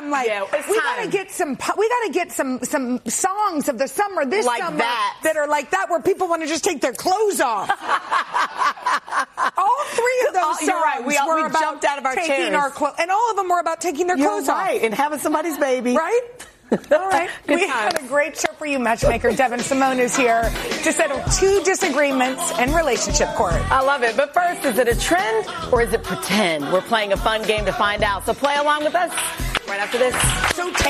I'm like, we gotta get some songs of the summer this like summer that are like that, where people want to just take their clothes off. All three of those songs you're right. We about jumped out of our taking chairs. our clothes, and all of them were about taking their clothes off. And having somebody's baby. Right? All right. We had a great show for you, matchmaker. Devin Simone is here to settle 2 disagreements in relationship court. I love it. But first, is it a trend or is it pretend? We're playing a fun game to find out. So play along with us right after this. So